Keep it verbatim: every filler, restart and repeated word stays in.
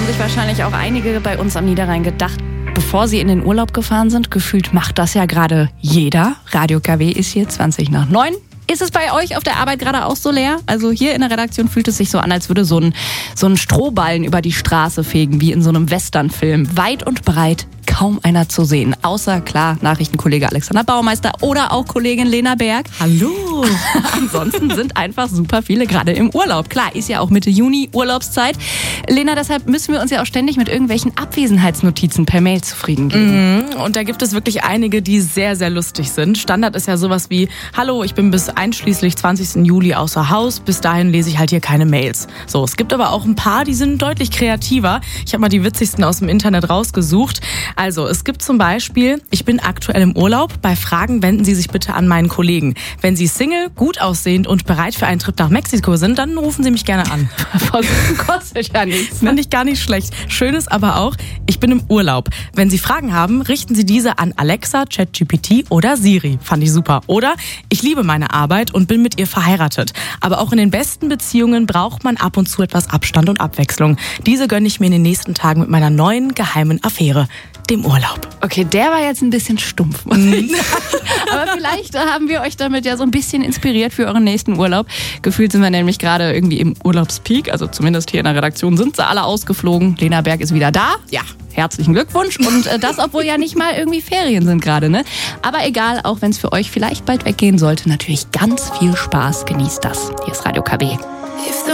haben sich wahrscheinlich auch einige bei uns am Niederrhein gedacht, bevor sie in den Urlaub gefahren sind. Gefühlt macht das ja gerade jeder. Radio K W ist hier zwanzig nach neun. Ist es bei euch auf der Arbeit gerade auch so leer? Also hier in der Redaktion fühlt es sich so an, als würde so ein, so ein Strohballen über die Straße fegen, wie in so einem Westernfilm. Weit und breit kaum einer zu sehen. Außer, klar, Nachrichtenkollege Alexander Baumeister oder auch Kollegin Lena Berg. Hallo! Ansonsten sind einfach super viele gerade im Urlaub. Klar, ist ja auch Mitte Juni Urlaubszeit. Lena, deshalb müssen wir uns ja auch ständig mit irgendwelchen Abwesenheitsnotizen per Mail zufrieden geben. Mhm. Und da gibt es wirklich einige, die sehr, sehr lustig sind. Standard ist ja sowas wie: Hallo, ich bin bis einschließlich zwanzigsten Juli außer Haus. Bis dahin lese ich halt hier keine Mails. So, es gibt aber auch ein paar, die sind deutlich kreativer. Ich habe mal die witzigsten aus dem Internet rausgesucht. Also, es gibt zum Beispiel: Ich bin aktuell im Urlaub. Bei Fragen wenden Sie sich bitte an meinen Kollegen. Wenn Sie Single, gut aussehend und bereit für einen Trip nach Mexiko sind, dann rufen Sie mich gerne an. Versuchen kostet ja nichts. Finde ich gar nicht schlecht. Schön ist aber auch: Ich bin im Urlaub. Wenn Sie Fragen haben, richten Sie diese an Alexa, ChatGPT oder Siri. Fand ich super. Oder: Ich liebe meine Arbeit und bin mit ihr verheiratet. Aber auch in den besten Beziehungen braucht man ab und zu etwas Abstand und Abwechslung. Diese gönne ich mir in den nächsten Tagen mit meiner neuen geheimen Affäre, dem Urlaub. Okay, der war jetzt ein bisschen stumpf, muss ich sagen. Aber vielleicht haben wir euch damit ja so ein bisschen inspiriert für euren nächsten Urlaub. Gefühlt sind wir nämlich gerade irgendwie im Urlaubspeak. Also zumindest hier in der Redaktion sind sie alle ausgeflogen. Lena Berg ist wieder da. Ja, herzlichen Glückwunsch. Und äh, das, obwohl ja nicht mal irgendwie Ferien sind gerade, ne? Aber egal, auch wenn es für euch vielleicht bald weggehen sollte, natürlich ganz viel Spaß. Genießt das. Hier ist Radio K W.